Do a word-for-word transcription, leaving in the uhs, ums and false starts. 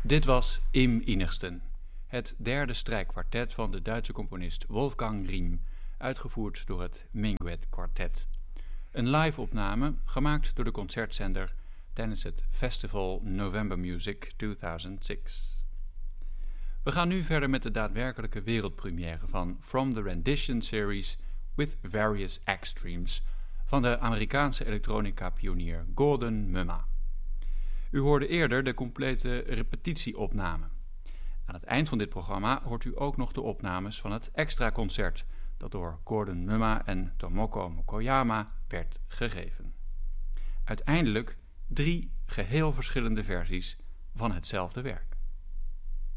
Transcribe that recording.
Dit was Im Innigsten, het derde strijkkwartet van de Duitse componist Wolfgang Riem, uitgevoerd door het Minguet Quartet. Een live-opname gemaakt door de concertzender tijdens het festival November Music tweeduizend zes. We gaan nu verder met de daadwerkelijke wereldpremière van From the Rendition Series with Various Extremes van de Amerikaanse elektronica-pionier Gordon Mumma. U hoorde eerder de complete repetitieopname. Aan het eind van dit programma hoort u ook nog de opnames van het extra concert dat door Gordon Mumma en Tomoko Mokoyama werd gegeven. Uiteindelijk drie geheel verschillende versies van hetzelfde werk.